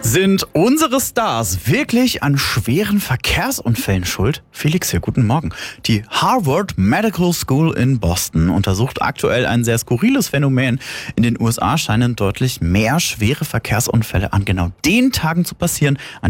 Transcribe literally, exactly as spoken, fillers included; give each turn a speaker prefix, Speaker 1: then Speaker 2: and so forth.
Speaker 1: Sind unsere Stars wirklich an schweren Verkehrsunfällen schuld? Felix hier, guten Morgen. Die Harvard Medical School in Boston untersucht aktuell ein sehr skurriles Phänomen. In den U S A scheinen deutlich mehr schwere Verkehrsunfälle an genau den Tagen zu passieren, an